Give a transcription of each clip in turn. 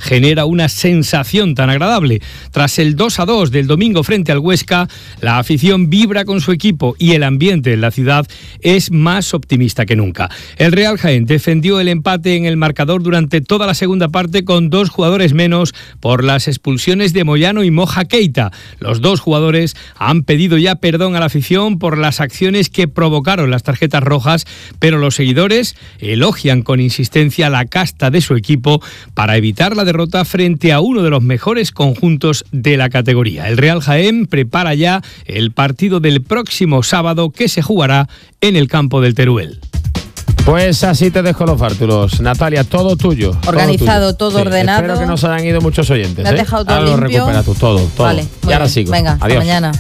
genera una sensación tan agradable. Tras el 2-2 del domingo frente al Huesca, la afición vibra con su equipo y el ambiente en la ciudad es más optimista que nunca. El Real Jaén defendió el empate en el marcador durante toda la segunda parte con 2 jugadores menos por las expulsiones de Moyano y Moja Keita. Los 2 jugadores han pedido ya perdón a la afición por las acciones que provocaron las tarjetas rojas, pero los seguidores elogian con insistencia la casta de su equipo para evitar la derrota frente a uno de los mejores conjuntos de la categoría. El Real Jaén prepara ya el partido del próximo sábado que se jugará en el campo del Teruel. Pues así te dejo los bártulos, Natalia, todo tuyo. Organizado, todo ordenado. Espero que no se hayan ido muchos oyentes. Me has dejado todo ahora limpio. lo recuperas tú, todo. Vale, y ahora sigo. Venga, adiós. Hasta mañana.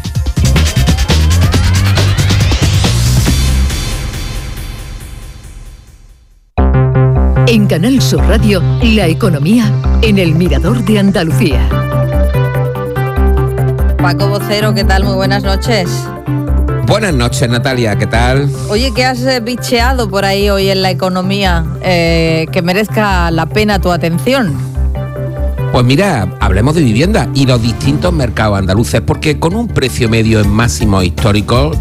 En Canal Sur Radio, la economía en el Mirador de Andalucía. Paco Vocero, ¿qué tal? Muy buenas noches. Buenas noches, Natalia, ¿qué tal? Oye, ¿qué has bicheado por ahí hoy en la economía que merezca la pena tu atención? Pues mira, hablemos de vivienda y los distintos mercados andaluces, porque con un precio medio en máximos históricos,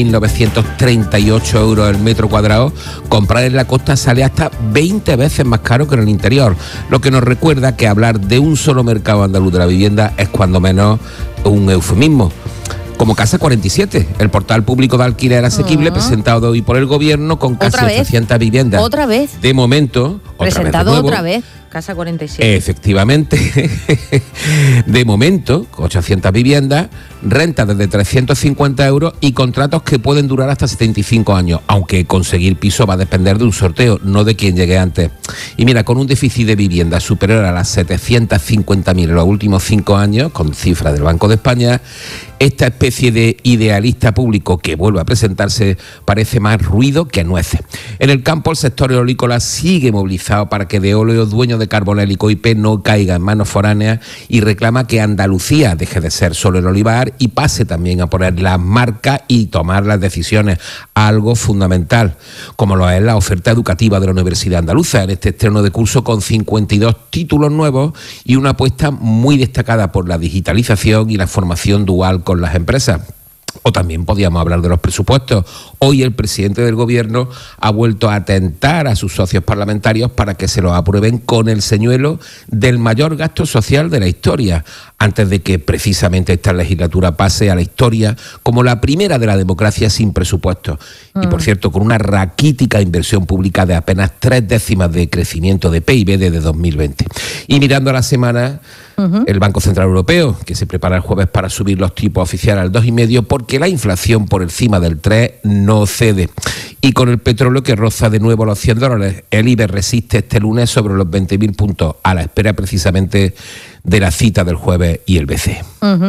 2.938 euros el metro cuadrado, comprar en la costa sale hasta 20 veces más caro que en el interior, lo que nos recuerda que hablar de un solo mercado andaluz de la vivienda es cuando menos un eufemismo. Como Casa 47, el portal público de alquiler asequible presentado hoy por el gobierno con casi 800 viviendas. ¿Otra vez? De momento, presentado otra vez. Otra vez. Casa 47. Efectivamente, de momento, 800 viviendas, renta desde 350 euros y contratos que pueden durar hasta 75 años, aunque conseguir piso va a depender de un sorteo, no de quien llegue antes. Y mira, con un déficit de vivienda superior a las 750.000 en los últimos 5 años, con cifras del Banco de España, esta especie de idealista público que vuelve a presentarse parece más ruido que nueces. En el campo, el sector eolícola sigue movilizado para que Veolia, dueño de Carbonell y Coipé, no caiga en manos foráneas y reclama que Andalucía deje de ser solo el olivar y pase también a poner las marcas y tomar las decisiones, algo fundamental, como lo es la oferta educativa de la Universidad Andaluza en este estreno de curso con 52 títulos nuevos y una apuesta muy destacada por la digitalización y la formación dual con las empresas. O también podíamos hablar de los presupuestos. Hoy el presidente del gobierno ha vuelto a atentar a sus socios parlamentarios para que se los aprueben con el señuelo del mayor gasto social de la historia, antes de que precisamente esta legislatura pase a la historia como la primera de la democracia sin presupuesto. Y por cierto, con una raquítica inversión pública de apenas 0,3 de crecimiento de PIB desde 2020. Y mirando a la semana, el Banco Central Europeo, que se prepara el jueves para subir los tipos oficiales al 2,5%, porque la inflación por encima del 3% no cede. Y con el petróleo que roza de nuevo los $100, el IBEX resiste este lunes sobre los 20.000 puntos, a la espera precisamente de la cita del jueves y el BCE.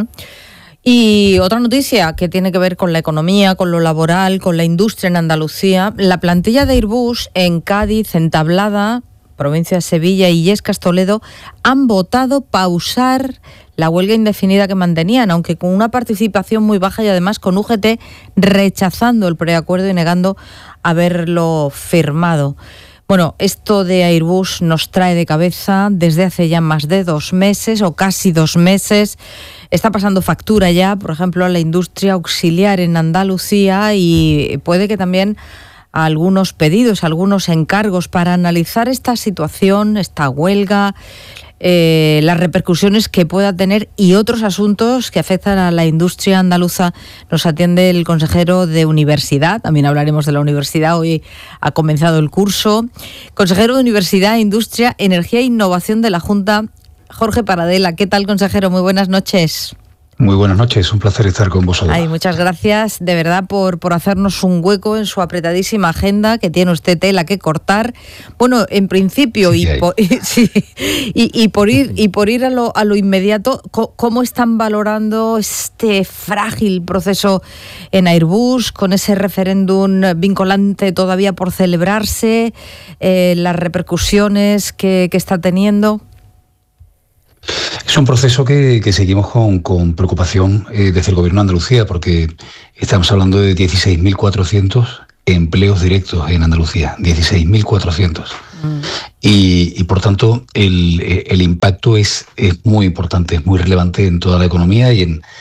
Y otra noticia que tiene que ver con la economía, con lo laboral, con la industria en Andalucía. La plantilla de Airbus en Cádiz, en Tablada, provincia de Sevilla y Illescas, Toledo, han votado pausar la huelga indefinida que mantenían, aunque con una participación muy baja y además con UGT rechazando el preacuerdo y negando haberlo firmado. Bueno, esto de Airbus nos trae de cabeza desde hace ya más de 2 meses o casi 2 meses. Está pasando factura ya, por ejemplo, a la industria auxiliar en Andalucía y puede que también a algunos pedidos, algunos encargos para analizar esta situación, esta huelga, las repercusiones que pueda tener y otros asuntos que afectan a la industria andaluza. Nos atiende el consejero de Universidad, también hablaremos de la universidad, hoy ha comenzado el curso. Consejero de Universidad, Industria, Energía e Innovación de la Junta, Jorge Paradela. ¿Qué tal, consejero? Muy buenas noches. Muy buenas noches, un placer estar con vosotros. Ay, muchas gracias de verdad por hacernos un hueco en su apretadísima agenda, que tiene usted tela que cortar. Bueno, en principio, sí, por ir a lo inmediato, ¿cómo están valorando este frágil proceso en Airbus, con ese referéndum vinculante todavía por celebrarse, las repercusiones que está teniendo? Es un proceso que seguimos con preocupación desde el Gobierno de Andalucía, porque estamos hablando de 16.400 empleos directos en Andalucía, 16.400. Y por tanto el impacto es muy importante, es muy relevante en toda la economía y en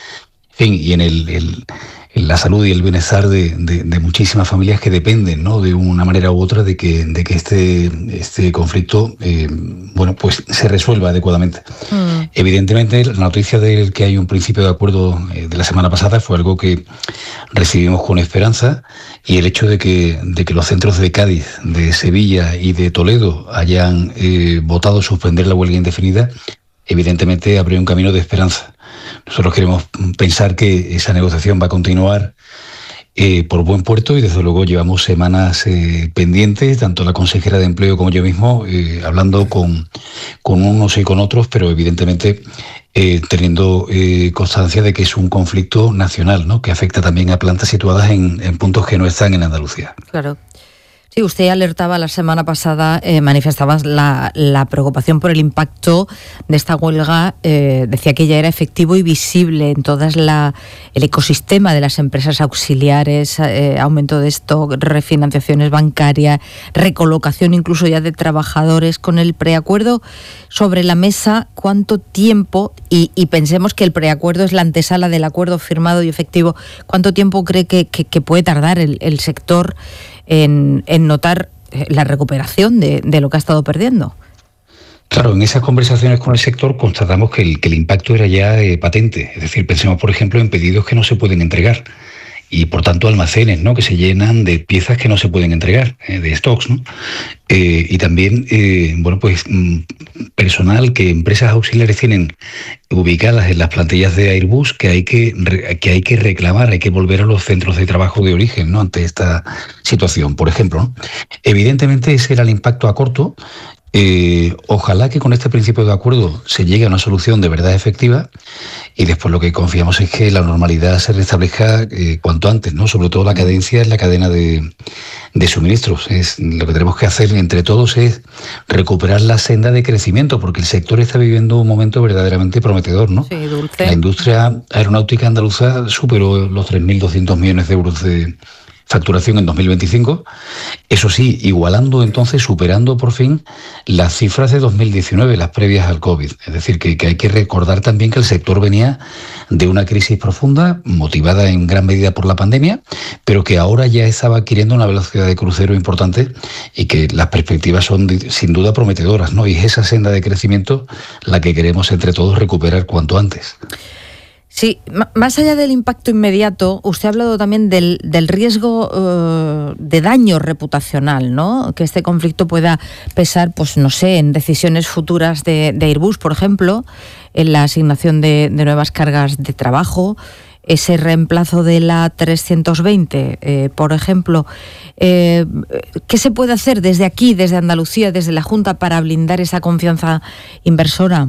la salud y el bienestar de muchísimas familias que dependen, ¿no?, de una manera u otra de que este conflicto pues se resuelva adecuadamente. Evidentemente, la noticia de que hay un principio de acuerdo de la semana pasada fue algo que recibimos con esperanza, y el hecho de que los centros de Cádiz, de Sevilla y de Toledo hayan votado suspender la huelga indefinida, evidentemente abrió un camino de esperanza. Nosotros queremos pensar que esa negociación va a continuar por buen puerto, y desde luego llevamos semanas pendientes, tanto la consejera de Empleo como yo mismo, hablando con unos y con otros, pero evidentemente teniendo constancia de que es un conflicto nacional, ¿no?, que afecta también a plantas situadas en puntos que no están en Andalucía. Claro. Sí, usted alertaba la semana pasada, manifestaba la preocupación por el impacto de esta huelga. Decía que ya era efectivo y visible en todo el ecosistema de las empresas auxiliares, aumento de stock, refinanciaciones bancarias, recolocación incluso ya de trabajadores. Con el preacuerdo sobre la mesa, ¿cuánto tiempo, y pensemos que el preacuerdo es la antesala del acuerdo firmado y efectivo, cuánto tiempo cree que puede tardar el sector en notar la recuperación de lo que ha estado perdiendo? Claro, en esas conversaciones con el sector constatamos que el impacto era ya patente. Es decir, pensemos, por ejemplo, en pedidos que no se pueden entregar y, por tanto, almacenes, ¿no?, que se llenan de piezas que no se pueden entregar, de stocks, ¿no? Y también, personal que empresas auxiliares tienen ubicadas en las plantillas de Airbus que hay que reclamar, hay que volver a los centros de trabajo de origen, ¿no?, ante esta situación, por ejemplo, ¿no? Evidentemente ese era el impacto a corto. Ojalá que con este principio de acuerdo se llegue a una solución de verdad efectiva, y después lo que confiamos es que la normalidad se restablezca cuanto antes, ¿no? Sobre todo la cadencia en la cadena de suministros. Lo que tenemos que hacer entre todos es recuperar la senda de crecimiento, porque el sector está viviendo un momento verdaderamente prometedor, ¿no? Sí, dulce. La industria aeronáutica andaluza superó los 3.200 millones de euros de facturación en 2025, eso sí, igualando entonces, superando por fin las cifras de 2019, las previas al COVID. Es decir, que hay que recordar también que el sector venía de una crisis profunda, motivada en gran medida por la pandemia, pero que ahora ya estaba adquiriendo una velocidad de crucero importante, y que las perspectivas son sin duda prometedoras, ¿no? Y es esa senda de crecimiento la que queremos entre todos recuperar cuanto antes. Sí, más allá del impacto inmediato, usted ha hablado también del riesgo de daño reputacional, ¿no?, que este conflicto pueda pesar, pues no sé, en decisiones futuras de Airbus, por ejemplo, en la asignación de nuevas cargas de trabajo, ese reemplazo de la 320, por ejemplo. ¿Qué se puede hacer desde aquí, desde Andalucía, desde la Junta, para blindar esa confianza inversora?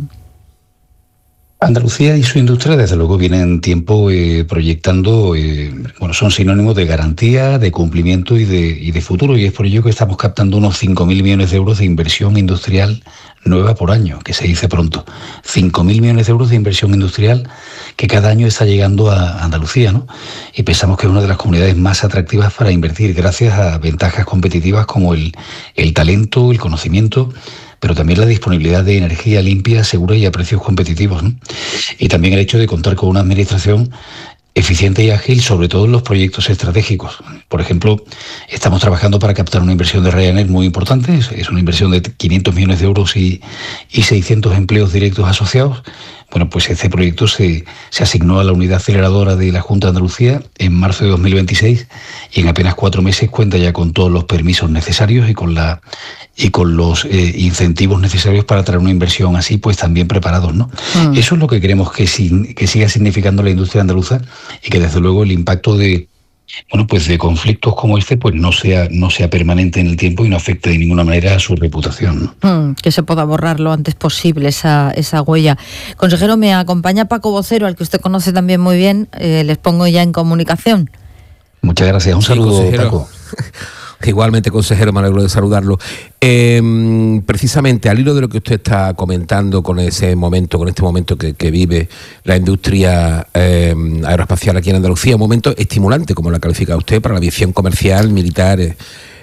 Andalucía y su industria, desde luego, vienen tiempo proyectando, son sinónimos de garantía, de cumplimiento y de futuro, y es por ello que estamos captando unos 5.000 millones de euros de inversión industrial nueva por año, que se dice pronto. 5.000 millones de euros de inversión industrial que cada año está llegando a Andalucía, ¿no? Y pensamos que es una de las comunidades más atractivas para invertir, gracias a ventajas competitivas como el talento, el conocimiento, pero también la disponibilidad de energía limpia, segura y a precios competitivos, ¿no? Y también el hecho de contar con una administración eficiente y ágil, sobre todo en los proyectos estratégicos. Por ejemplo, estamos trabajando para captar una inversión de Ryanair muy importante, es una inversión de 500 millones de euros y 600 empleos directos asociados. Bueno, pues este proyecto se asignó a la unidad aceleradora de la Junta de Andalucía en marzo de 2026, y en apenas 4 meses cuenta ya con todos los permisos necesarios y con los incentivos necesarios para traer una inversión así, pues también preparados, ¿no? Eso es lo que queremos que siga significando la industria andaluza, y que desde luego el impacto de conflictos como este pues no sea permanente en el tiempo y no afecte de ninguna manera a su reputación, ¿no? Que se pueda borrar lo antes posible esa huella. Consejero, me acompaña Paco Vocero, al que usted conoce también muy bien. Les pongo ya en comunicación. Muchas gracias. Un saludo, consejero. Paco. Igualmente, consejero, me alegro de saludarlo. Precisamente al hilo de lo que usted está comentando con este momento que vive la industria aeroespacial aquí en Andalucía, un momento estimulante, como la califica usted, para la aviación comercial, militar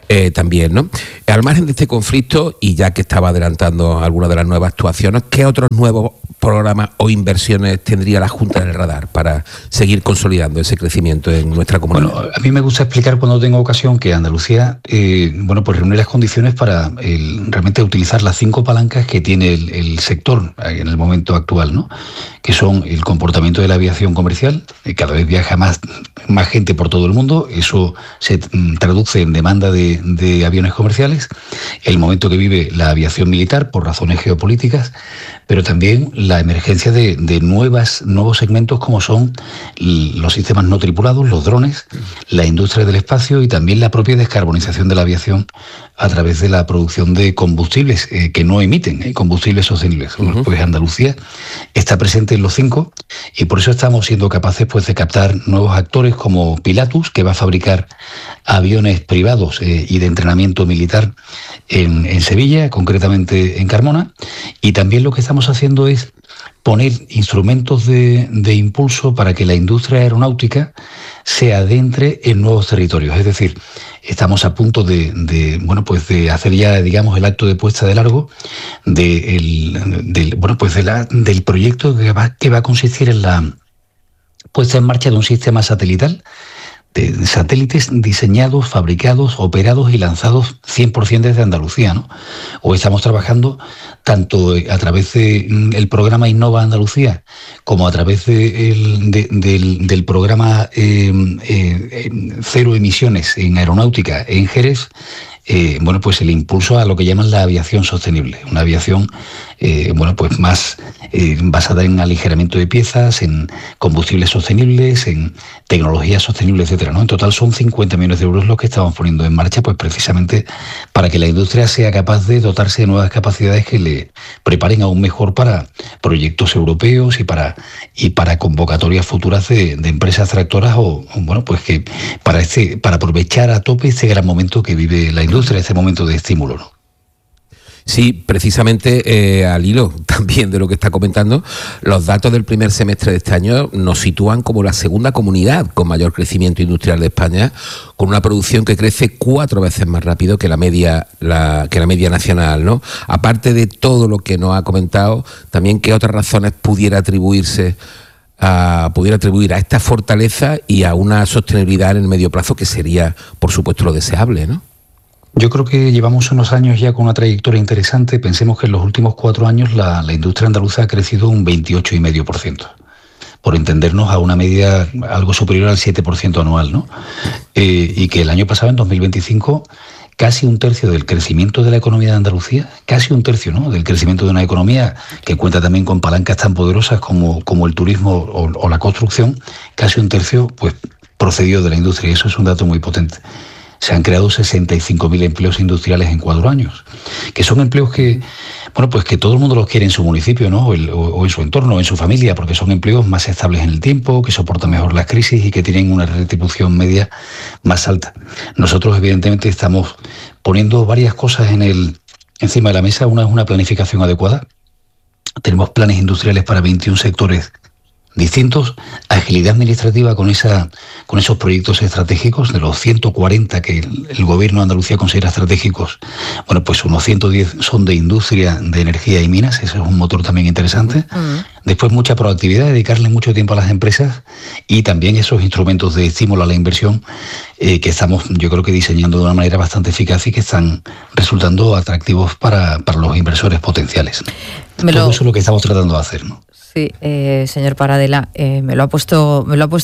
también, ¿no? Al margen de este conflicto, y ya que estaba adelantando algunas de las nuevas actuaciones, ¿qué otros nuevos programas o inversiones tendría la Junta en el radar para seguir consolidando ese crecimiento en nuestra comunidad? Bueno, a mí me gusta explicar cuando tengo ocasión que Andalucía, pues reúne las condiciones para realmente utilizar las 5 palancas que tiene el sector en el momento actual, ¿no? Que son el comportamiento de la aviación comercial, cada vez viaja más gente por todo el mundo, eso se traduce en demanda de aviones comerciales, el momento que vive la aviación militar por razones geopolíticas, pero también la emergencia de nuevos segmentos como son los sistemas no tripulados, los drones, la industria del espacio y también la propia descarbonización de la aviación a través de la producción de combustibles que no emiten, combustibles sostenibles. Pues Andalucía está presente en los 5 y por eso estamos siendo capaces pues de captar nuevos actores como Pilatus, que va a fabricar aviones privados y de entrenamiento militar en Sevilla, concretamente en Carmona, y también lo que estamos haciendo es poner instrumentos de impulso para que la industria aeronáutica se adentre en nuevos territorios. Es decir, estamos a punto de hacer ya, digamos, el acto de puesta de largo del proyecto que va a consistir en la puesta en marcha de un sistema satelital de satélites diseñados, fabricados, operados y lanzados 100% desde Andalucía, ¿no? O estamos trabajando tanto a través del programa Innova Andalucía como a través del programa Cero Emisiones en Aeronáutica en Jerez, pues el impulso a lo que llaman la aviación sostenible, una aviación más basada en aligeramiento de piezas, en combustibles sostenibles, en tecnologías sostenibles, etcétera, ¿no? En total son 50 millones de euros los que estamos poniendo en marcha, pues precisamente para que la industria sea capaz de dotarse de nuevas capacidades que le preparen aún mejor para proyectos europeos y para convocatorias futuras de empresas tractoras que para aprovechar a tope este gran momento que vive la industria, este momento de estímulo, ¿no? Sí, precisamente al hilo también de lo que está comentando, los datos del primer semestre de este año nos sitúan como la segunda comunidad con mayor crecimiento industrial de España, con una producción que crece 4 veces más rápido que la media nacional, ¿no? Aparte de todo lo que nos ha comentado, también qué otras razones pudiera atribuir a esta fortaleza y a una sostenibilidad en el medio plazo que sería, por supuesto, lo deseable, ¿no? Yo creo que llevamos unos años ya con una trayectoria interesante. Pensemos que en los últimos 4 años la industria andaluza ha crecido un 28,5%, por entendernos a una media algo superior al 7% anual, ¿no? Y que el año pasado, en 2025, casi un tercio del crecimiento de la economía de Andalucía, casi un tercio, ¿no?, del crecimiento de una economía que cuenta también con palancas tan poderosas como el turismo o la construcción, casi un tercio pues procedió de la industria, y eso es un dato muy potente. Se han creado 65.000 empleos industriales en 4 años, que son empleos que todo el mundo los quiere en su municipio, ¿no?, o en su entorno, o en su familia, porque son empleos más estables en el tiempo, que soportan mejor las crisis y que tienen una retribución media más alta. Nosotros, evidentemente, estamos poniendo varias cosas encima de la mesa. Una es una planificación adecuada. Tenemos planes industriales para 21 sectores distintos, agilidad administrativa con esos proyectos estratégicos. De los 140 que el gobierno de Andalucía considera estratégicos, pues unos 110 son de industria, de energía y minas. Ese es un motor también interesante. Después mucha proactividad, dedicarle mucho tiempo a las empresas y también esos instrumentos de estímulo a la inversión que estamos, yo creo que diseñando de una manera bastante eficaz y que están resultando atractivos para los inversores potenciales. Todo eso es lo que estamos tratando de hacer, ¿no? Sí, señor Paradela, me lo ha puesto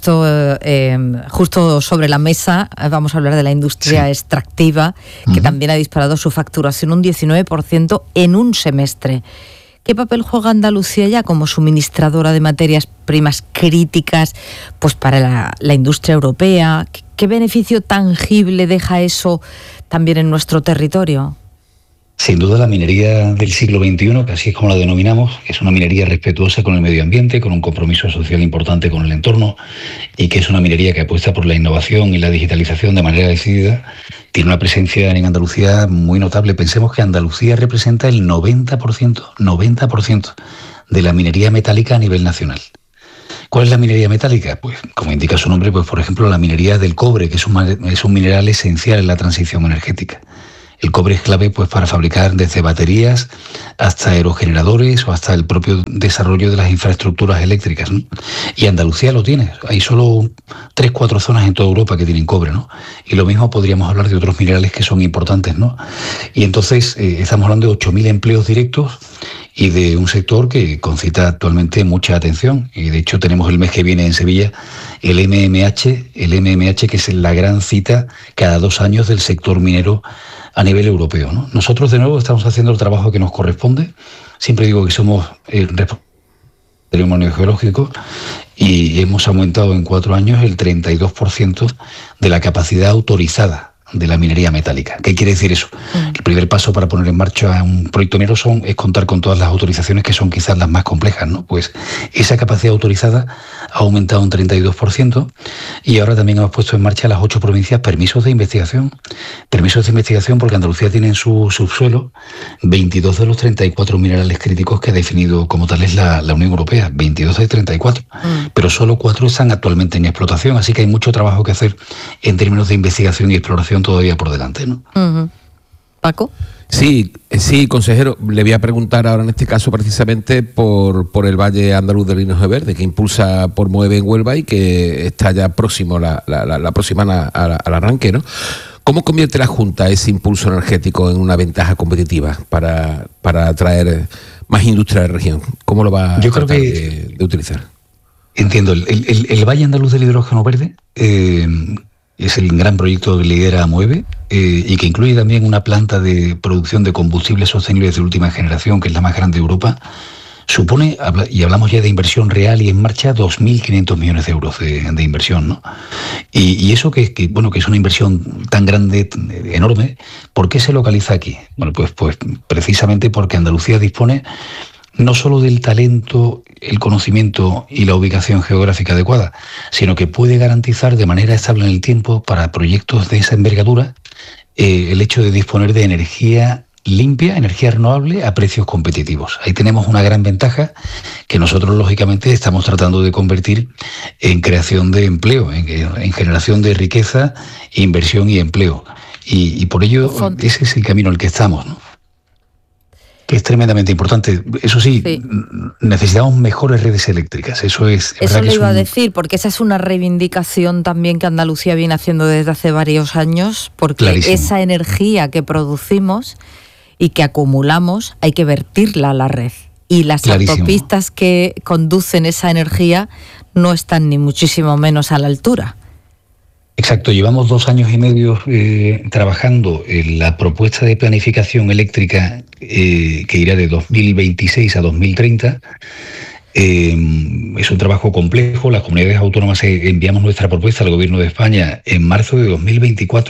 justo sobre la mesa. Vamos a hablar de la industria extractiva, que también ha disparado su facturación un 19% en un semestre. ¿Qué papel juega Andalucía ya como suministradora de materias primas críticas pues para la industria europea? ¿Qué beneficio tangible deja eso también en nuestro territorio? Sin duda la minería del siglo XXI, que así es como la denominamos, es una minería respetuosa con el medio ambiente, con un compromiso social importante con el entorno, y que es una minería que apuesta por la innovación y la digitalización de manera decidida. Tiene una presencia en Andalucía muy notable. Pensemos que Andalucía representa el 90% de la minería metálica a nivel nacional. ¿Cuál es la minería metálica? Pues, como indica su nombre, pues por ejemplo la minería del cobre, que es un mineral esencial en la transición energética. El cobre es clave pues para fabricar desde baterías hasta aerogeneradores o hasta el propio desarrollo de las infraestructuras eléctricas, ¿no? Y Andalucía lo tiene. Hay solo 3-4 zonas en toda Europa que tienen cobre, ¿no? Y lo mismo podríamos hablar de otros minerales que son importantes, ¿no? Y entonces estamos hablando de 8.000 empleos directos y de un sector que concita actualmente mucha atención. Y de hecho tenemos el mes que viene en Sevilla el MMH, que es la gran cita cada 2 años del sector minero a nivel europeo, ¿no? Nosotros de nuevo estamos haciendo el trabajo que nos corresponde. Siempre digo que somos patrimonio geológico y hemos aumentado en 4 años el 32% de la capacidad autorizada de la minería metálica. ¿Qué quiere decir eso? El primer paso para poner en marcha un proyecto minero es contar con todas las autorizaciones, que son quizás las más complejas, ¿no? Pues esa capacidad autorizada ha aumentado un 32% y ahora también hemos puesto en marcha las 8 provincias permisos de investigación. Permisos de investigación porque Andalucía tiene en su subsuelo 22 de los 34 minerales críticos que ha definido como tales la Unión Europea. 22 de 34. Pero solo 4 están actualmente en explotación, así que hay mucho trabajo que hacer en términos de investigación y exploración todavía por delante, ¿no? Paco. Sí, consejero, le voy a preguntar ahora en este caso precisamente por el Valle Andaluz del Linaje Verde, que impulsa Pormueve en Huelva y que está ya próximo la próxima al arranque, ¿no? ¿Cómo convierte la Junta ese impulso energético en una ventaja competitiva para atraer más industria a la región? ¿Cómo lo va a tratar de utilizar? Entiendo, el Valle Andaluz del Hidrógeno Verde es el gran proyecto que lidera Mueve y que incluye también una planta de producción de combustibles sostenibles de última generación, que es la más grande de Europa. Supone, y hablamos ya de inversión real y en marcha, 2.500 millones de euros de inversión, ¿no? Y eso que es una inversión tan grande, enorme, ¿por qué se localiza aquí? Bueno, pues precisamente porque Andalucía dispone no solo del talento, el conocimiento y la ubicación geográfica adecuada, sino que puede garantizar de manera estable en el tiempo para proyectos de esa envergadura el hecho de disponer de energía limpia, energía renovable a precios competitivos. Ahí tenemos una gran ventaja que nosotros lógicamente estamos tratando de convertir en creación de empleo, en generación de riqueza, inversión y empleo. Y por ello ese es el camino en el que estamos, ¿no? Que es tremendamente importante. Eso sí, necesitamos mejores redes eléctricas. Eso le iba a decir, porque esa es una reivindicación también que Andalucía viene haciendo desde hace varios años, porque clarísimo. Esa energía que producimos y que acumulamos hay que vertirla a la red. Y las clarísimo. Autopistas que conducen esa energía no están ni muchísimo menos a la altura. Exacto, llevamos 2 años y medio trabajando en la propuesta de planificación eléctrica que irá de 2026 a 2030. Es un trabajo complejo. Las comunidades autónomas enviamos nuestra propuesta al Gobierno de España en marzo de 2024.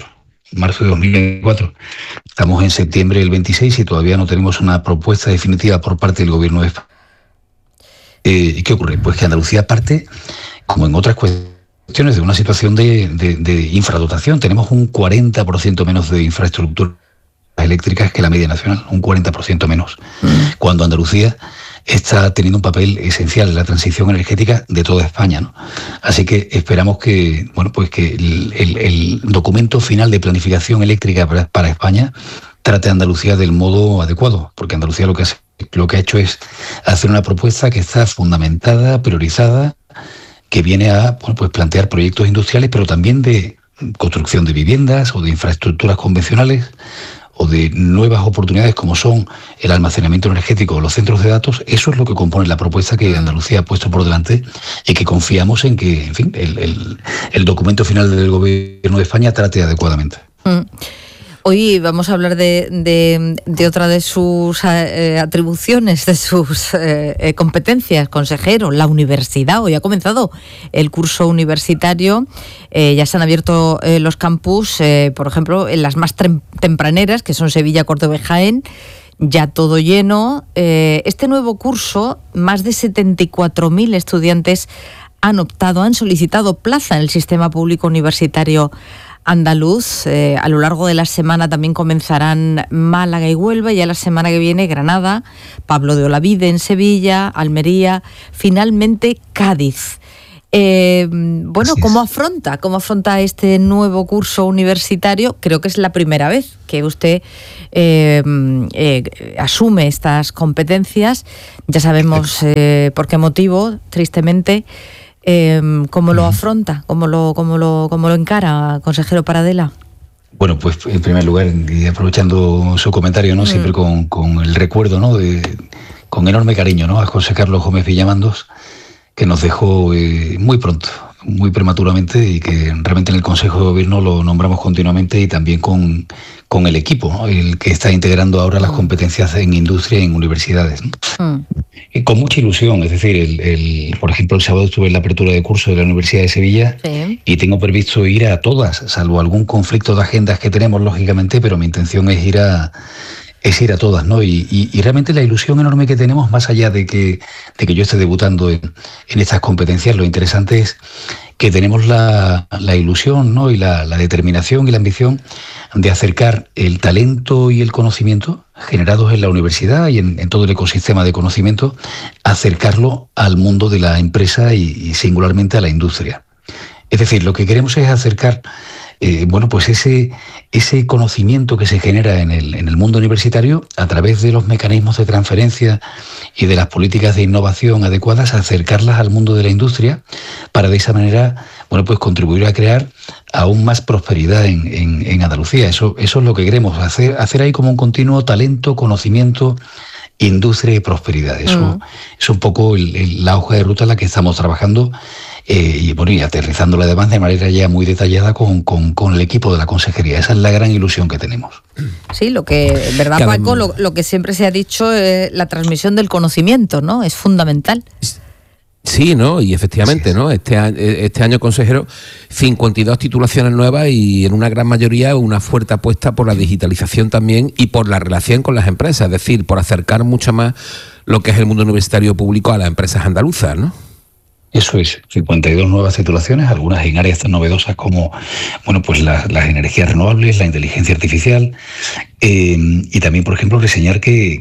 Estamos en septiembre del 26 y todavía no tenemos una propuesta definitiva por parte del Gobierno de España. ¿Y qué ocurre? Pues que Andalucía parte, como en otras cuestiones, de una situación de infradotación. Tenemos un 40% menos de infraestructuras eléctricas que la media nacional, un 40% menos. Cuando Andalucía está teniendo un papel esencial en la transición energética de toda España, ¿no? Así que esperamos que, que el documento final de planificación eléctrica para España trate a Andalucía del modo adecuado, porque Andalucía lo que ha hecho es hacer una propuesta que está fundamentada, priorizada, que viene a plantear proyectos industriales, pero también de construcción de viviendas o de infraestructuras convencionales o de nuevas oportunidades como son el almacenamiento energético o los centros de datos. Eso es lo que compone la propuesta que Andalucía ha puesto por delante y que confiamos en que, en fin, el documento final del Gobierno de España trate adecuadamente. Hoy vamos a hablar de otra de sus atribuciones, de sus competencias, consejero, la universidad. Hoy ha comenzado el curso universitario, ya se han abierto los campus, por ejemplo, en las más tempraneras, que son Sevilla, Córdoba y Jaén, ya todo lleno. Este nuevo curso, más de 74.000 estudiantes han solicitado plaza en el sistema público universitario andaluz. A lo largo de la semana también comenzarán Málaga y Huelva, y ya la semana que viene Granada, Pablo de Olavide en Sevilla, Almería, finalmente Cádiz. Bueno, ¿cómo afronta este nuevo curso universitario? Creo que es la primera vez que usted asume estas competencias. Ya sabemos por qué motivo, tristemente. ¿Cómo lo afronta? ¿Cómo lo encara, consejero Paradela? Bueno, pues en primer lugar, y aprovechando su comentario, ¿no? Siempre con el recuerdo, ¿no? Con enorme cariño, ¿no? A José Carlos Gómez Villamandos, que nos dejó muy pronto, muy prematuramente, y que realmente en el Consejo de Gobierno lo nombramos continuamente, y también con el equipo, ¿no? El que está integrando ahora las competencias en industria y en universidades, ¿no? Y con mucha ilusión, es decir, por ejemplo, el sábado estuve en la apertura de curso de la Universidad de Sevilla, sí, y tengo previsto ir a todas, salvo algún conflicto de agendas que tenemos, lógicamente, pero mi intención es ir a todas, ¿no? Y realmente la ilusión enorme que tenemos, más allá de que yo esté debutando en estas competencias, lo interesante es que tenemos la ilusión, ¿no? Y la determinación y la ambición de acercar el talento y el conocimiento generados en la universidad y en todo el ecosistema de conocimiento, acercarlo al mundo de la empresa y singularmente a la industria. Es decir, lo que queremos es acercar pues ese conocimiento que se genera en el mundo universitario a través de los mecanismos de transferencia y de las políticas de innovación adecuadas, acercarlas al mundo de la industria para de esa manera, pues contribuir a crear aún más prosperidad en Andalucía. Eso es lo que queremos, hacer ahí como un continuo talento, conocimiento, industria y prosperidad. Eso es un poco la hoja de ruta en la que estamos trabajando, y aterrizándola además de manera ya muy detallada con el equipo de la consejería. Esa es la gran ilusión que tenemos. Sí, ¿verdad, Paco? Lo que siempre se ha dicho, la transmisión del conocimiento, ¿no? Es fundamental. Sí, ¿no? Y efectivamente, ¿no? Este año, consejero, 52 titulaciones nuevas y en una gran mayoría una fuerte apuesta por la digitalización también y por la relación con las empresas, es decir, por acercar mucho más lo que es el mundo universitario público a las empresas andaluzas, ¿no? Eso es, 52 nuevas titulaciones, algunas en áreas tan novedosas como las energías renovables, la inteligencia artificial, y también, por ejemplo, reseñar que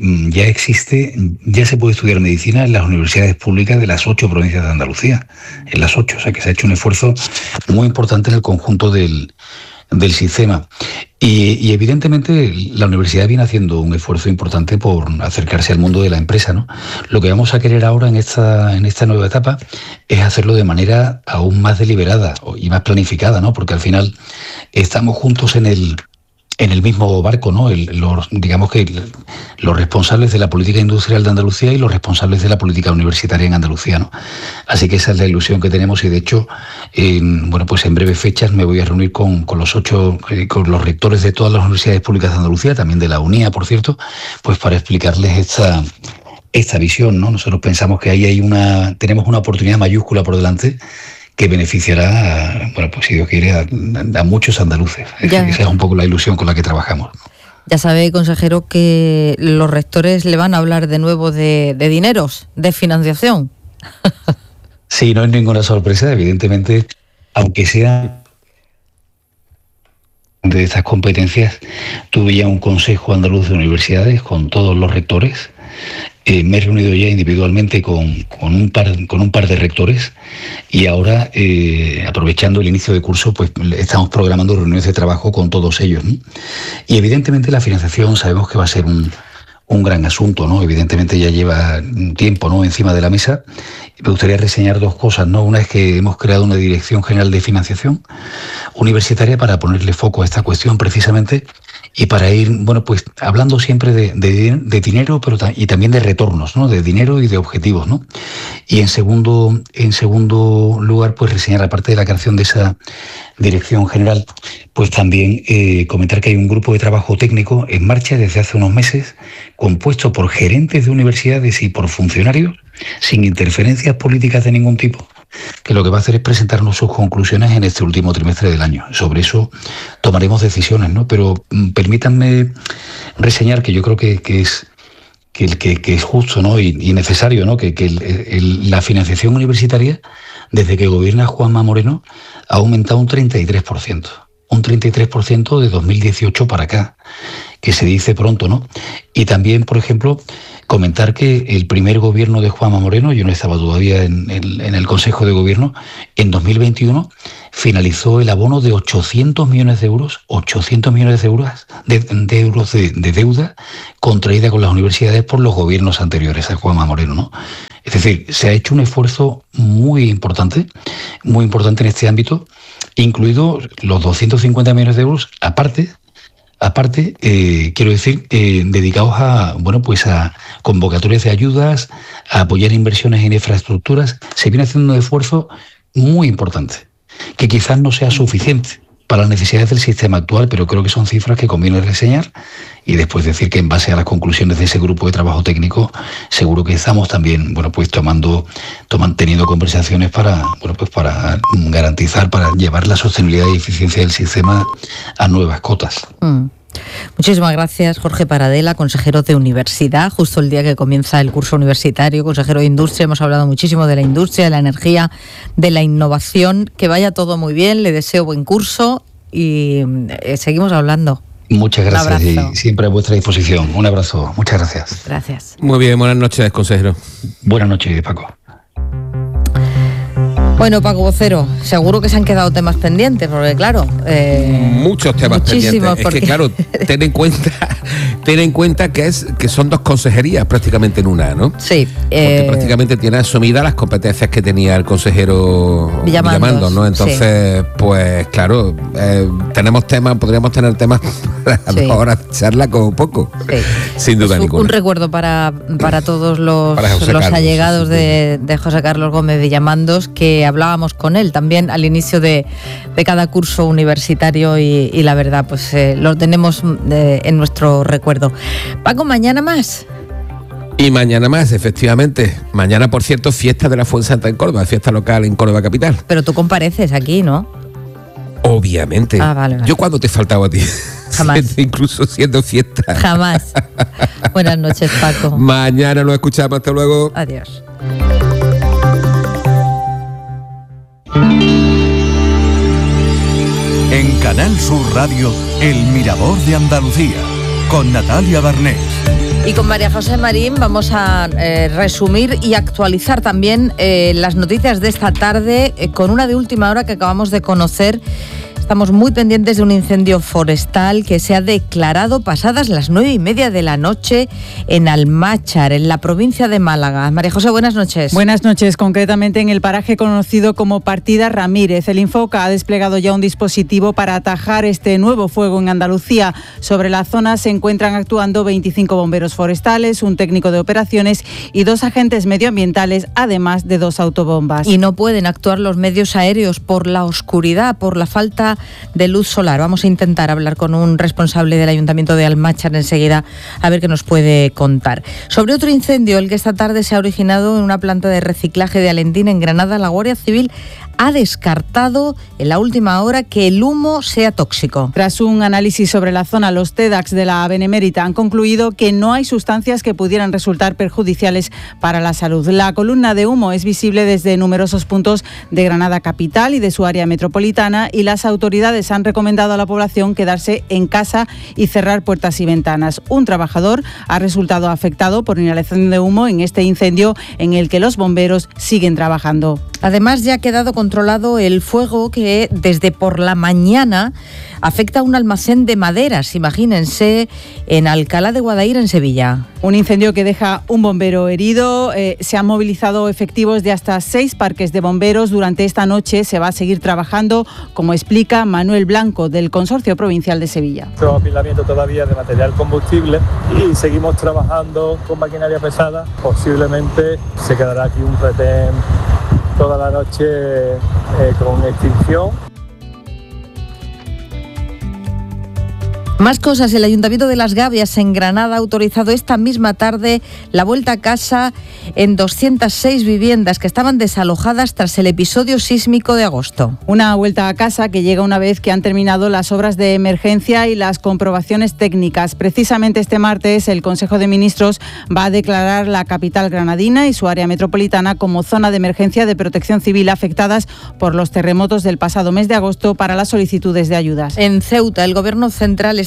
ya se puede estudiar medicina en las universidades públicas de las 8 provincias de Andalucía, en las 8, o sea que se ha hecho un esfuerzo muy importante en el conjunto del sistema. Y evidentemente la universidad viene haciendo un esfuerzo importante por acercarse al mundo de la empresa, ¿no? Lo que vamos a querer ahora en esta nueva etapa es hacerlo de manera aún más deliberada y más planificada, ¿no? Porque al final estamos juntos en el mismo barco, ¿no? Digamos que los responsables de la política industrial de Andalucía y los responsables de la política universitaria en Andalucía, ¿no? Así que esa es la ilusión que tenemos, y de hecho, en breves fechas me voy a reunir con los rectores de todas las universidades públicas de Andalucía, también de la UNIA, por cierto, pues para explicarles esta visión, ¿no? Nosotros pensamos que ahí tenemos una oportunidad mayúscula por delante que beneficiará, si Dios quiere, a muchos andaluces. Esa es un poco la ilusión con la que trabajamos. Ya sabe, consejero, que los rectores le van a hablar de nuevo de dineros, de financiación. Sí, no es ninguna sorpresa, evidentemente, aunque sea de estas competencias, tuve ya un Consejo Andaluz de Universidades con todos los rectores. Me he reunido ya individualmente con un par de rectores, y ahora, aprovechando el inicio de curso, pues estamos programando reuniones de trabajo con todos ellos, ¿no? Y evidentemente la financiación sabemos que va a ser un gran asunto, ¿no? Evidentemente ya lleva tiempo, ¿no?, encima de la mesa. Me gustaría reseñar dos cosas, ¿no? Una es que hemos creado una Dirección General de Financiación Universitaria para ponerle foco a esta cuestión precisamente, y para ir, hablando siempre de dinero, pero y también de retornos, ¿no? De dinero y de objetivos, ¿no? Y en segundo lugar, pues reseñar, aparte de la creación de esa Dirección General, pues también comentar que hay un grupo de trabajo técnico en marcha desde hace unos meses, compuesto por gerentes de universidades y por funcionarios, sin interferencias políticas de ningún tipo, que lo que va a hacer es presentarnos sus conclusiones en este último trimestre del año. Sobre eso tomaremos decisiones, ¿no? Pero permítanme reseñar que yo creo que es justo, ¿no?, y necesario, ¿no?, que la financiación universitaria, desde que gobierna Juanma Moreno, ha aumentado un 33%. Un 33% de 2018 para acá, que se dice pronto, ¿no? Y también, por ejemplo, Comentar que el primer gobierno de Juanma Moreno, yo no estaba todavía en el Consejo de Gobierno, en 2021 finalizó el abono de 800 millones de euros, 800 millones de euros de deuda contraída con las universidades por los gobiernos anteriores a Juanma Moreno, ¿no? Es decir, se ha hecho un esfuerzo muy importante en este ámbito, incluido los 250 millones de euros, aparte, quiero decir, dedicados a convocatorias de ayudas, a apoyar inversiones en infraestructuras. Se viene haciendo un esfuerzo muy importante, que quizás no sea suficiente para las necesidades del sistema actual, pero creo que son cifras que conviene reseñar y después decir que en base a las conclusiones de ese grupo de trabajo técnico, seguro que estamos también, teniendo conversaciones para garantizar, para llevar la sostenibilidad y eficiencia del sistema a nuevas cotas. Muchísimas gracias, Jorge Paradela, consejero de Universidad, justo el día que comienza el curso universitario, consejero de Industria. Hemos hablado muchísimo de la industria, de la energía, de la innovación. Que vaya todo muy bien, le deseo buen curso y seguimos hablando. Muchas gracias y siempre a vuestra disposición. Un abrazo, muchas gracias. Gracias. Muy bien, buenas noches, consejero. Buenas noches, Paco. Bueno, Paco Vocero, seguro que se han quedado temas pendientes, porque claro... muchos temas pendientes. Es que claro, ten en cuenta que son dos consejerías prácticamente en una, ¿no? Sí. Porque prácticamente tiene asumidas las competencias que tenía el consejero Villamandos, ¿no? Entonces, sí. Pues claro, podríamos tener temas para 2 horas de charla como poco, sí. Sin duda ninguna. Un recuerdo para todos los allegados de José Carlos Gómez Villamandos, que hablábamos con él también al inicio de cada curso universitario y la verdad, pues lo tenemos en nuestro recuerdo. Paco, ¿mañana más? Y mañana más, efectivamente. Mañana, por cierto, fiesta de la Fuensanta en Córdoba, fiesta local en Córdoba capital. Pero tú compareces aquí, ¿no? Obviamente. Vale. ¿Yo cuándo te he faltado a ti? Jamás. Incluso siendo fiesta. Jamás. Buenas noches, Paco. Mañana lo escuchamos. Hasta luego. Adiós. En Canal Sur Radio, El Mirador de Andalucía, con Natalia Barnés. Y con María José Marín vamos a resumir y actualizar también las noticias de esta tarde con una de última hora que acabamos de conocer. Estamos muy pendientes de un incendio forestal que se ha declarado pasadas las 9:30 de la noche en Almáchar, en la provincia de Málaga. María José, buenas noches. Buenas noches, concretamente en el paraje conocido como Partida Ramírez. El Infoca ha desplegado ya un dispositivo para atajar este nuevo fuego en Andalucía. Sobre la zona se encuentran actuando 25 bomberos forestales, un técnico de operaciones y 2 agentes medioambientales, además de 2 autobombas. Y no pueden actuar los medios aéreos por la oscuridad, por la falta de luz solar. Vamos a intentar hablar con un responsable del Ayuntamiento de Almáchar enseguida a ver qué nos puede contar. Sobre otro incendio, el que esta tarde se ha originado en una planta de reciclaje de Alentín, en Granada, la Guardia Civil ha descartado en la última hora que el humo sea tóxico. Tras un análisis sobre la zona, los TEDx de la Benemérita han concluido que no hay sustancias que pudieran resultar perjudiciales para la salud. La columna de humo es visible desde numerosos puntos de Granada capital y de su área metropolitana, y las autoridades han recomendado a la población quedarse en casa y cerrar puertas y ventanas. Un trabajador ha resultado afectado por inhalación de humo en este incendio en el que los bomberos siguen trabajando. Además, ya ha quedado controlado el fuego que desde por la mañana afecta a un almacén de maderas, imagínense, en Alcalá de Guadaira, en Sevilla. Un incendio que deja un bombero herido. Se han movilizado efectivos de hasta 6 parques de bomberos. Durante esta noche se va a seguir trabajando, como explica Manuel Blanco, del Consorcio Provincial de Sevilla. Apilamiento todavía de material combustible y seguimos trabajando con maquinaria pesada. Posiblemente se quedará aquí un retén toda la noche con extinción. Más cosas. El Ayuntamiento de Las Gavias, en Granada, ha autorizado esta misma tarde la vuelta a casa en 206 viviendas que estaban desalojadas tras el episodio sísmico de agosto. Una vuelta a casa que llega una vez que han terminado las obras de emergencia y las comprobaciones técnicas. Precisamente este martes el Consejo de Ministros va a declarar la capital granadina y su área metropolitana como zona de emergencia de protección civil afectadas por los terremotos del pasado mes de agosto para las solicitudes de ayudas. En Ceuta, el Gobierno central está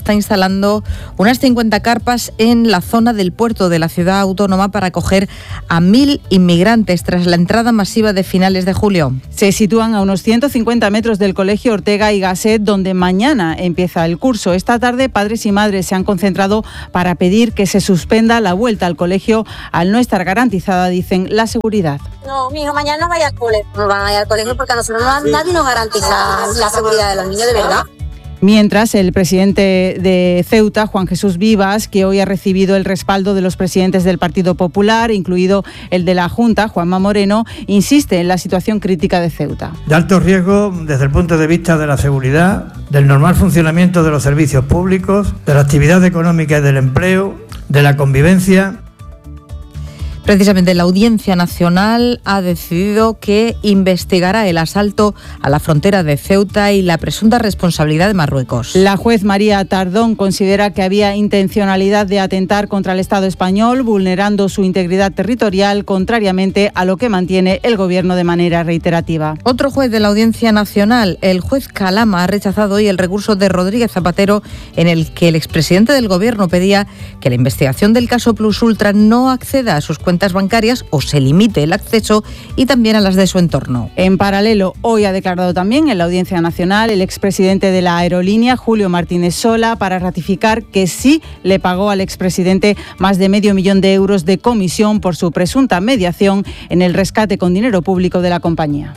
está instalando unas 50 carpas en la zona del puerto de la ciudad autónoma para acoger a 1.000 inmigrantes tras la entrada masiva de finales de julio. Se sitúan a unos 150 metros del Colegio Ortega y Gasset, donde mañana empieza el curso. Esta tarde, padres y madres se han concentrado para pedir que se suspenda la vuelta al colegio al no estar garantizada, dicen, la seguridad. No, mi hijo mañana no vaya al colegio. No van a ir al colegio porque a nosotros nadie nos garantiza la seguridad de los niños, de verdad. Mientras, el presidente de Ceuta, Juan Jesús Vivas, que hoy ha recibido el respaldo de los presidentes del Partido Popular, incluido el de la Junta, Juanma Moreno, insiste en la situación crítica de Ceuta. De alto riesgo desde el punto de vista de la seguridad, del normal funcionamiento de los servicios públicos, de la actividad económica y del empleo, de la convivencia. Precisamente la Audiencia Nacional ha decidido que investigará el asalto a la frontera de Ceuta y la presunta responsabilidad de Marruecos. La juez María Tardón considera que había intencionalidad de atentar contra el Estado español, vulnerando su integridad territorial, contrariamente a lo que mantiene el Gobierno de manera reiterativa. Otro juez de la Audiencia Nacional, el juez Calama, ha rechazado hoy el recurso de Rodríguez Zapatero en el que el expresidente del Gobierno pedía que la investigación del caso Plus Ultra no acceda a sus cuentas bancarias o se limite el acceso y también a las de su entorno. En paralelo, hoy ha declarado también en la Audiencia Nacional el expresidente de la aerolínea, Julio Martínez Sola, para ratificar que sí le pagó al expresidente más de $500,000 de euros de comisión por su presunta mediación en el rescate con dinero público de la compañía.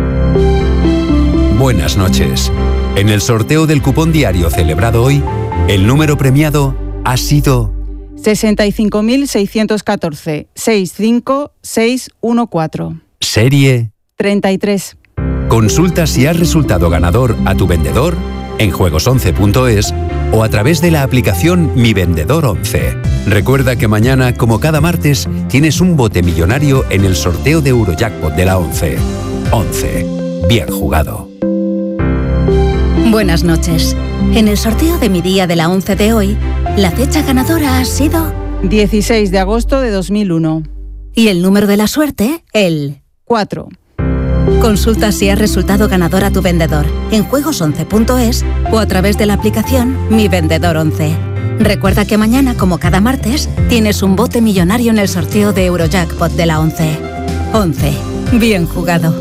Buenas noches. En el sorteo del cupón diario celebrado hoy, el número premiado ha sido 65.614 65614. Serie 33. Consulta si has resultado ganador a tu vendedor en juegos11.es o a través de la aplicación Mi Vendedor 11. Recuerda que mañana, como cada martes, tienes un bote millonario en el sorteo de Eurojackpot de la 11. 11. Bien jugado. Buenas noches. En el sorteo de mi día de la 11 de hoy, la fecha ganadora ha sido 16 de agosto de 2001. Y el número de la suerte, el 4. Consulta si has resultado ganador a tu vendedor en juegos11.es o a través de la aplicación Mi Vendedor 11. Recuerda que mañana, como cada martes, tienes un bote millonario en el sorteo de Eurojackpot de la 11. 11. Bien jugado.